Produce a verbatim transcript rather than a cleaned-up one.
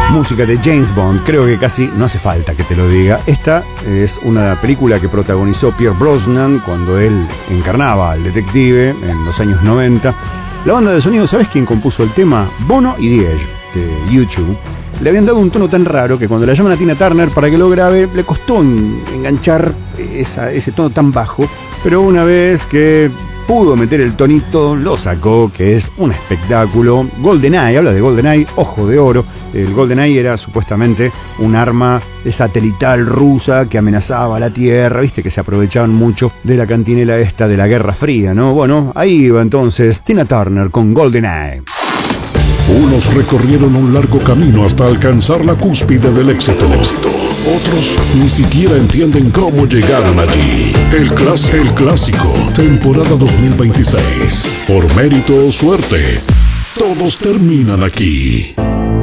Música de James Bond, creo que casi no hace falta que te lo diga. Esta es una película que protagonizó Pierce Brosnan cuando él encarnaba al detective en los años noventa. La banda de sonido, ¿sabes quién compuso el tema? Bono y The Edge, de YouTube. Le habían dado un tono tan raro que cuando la llaman a Tina Turner para que lo grabe, le costó enganchar esa, ese tono tan bajo, pero una vez que pudo meter el tonito, lo sacó, que es un espectáculo. GoldenEye, habla de GoldenEye, ojo de oro. El GoldenEye era supuestamente un arma satelital rusa que amenazaba a la Tierra, viste que se aprovechaban mucho de la cantinela esta de la Guerra Fría, ¿no? Bueno, ahí iba entonces Tina Turner con GoldenEye. Unos recorrieron un largo camino hasta alcanzar la cúspide del éxito. Otros ni siquiera entienden cómo llegaron allí. El, clas- el clásico, temporada dos mil veintiséis. Por mérito o suerte, todos terminan aquí.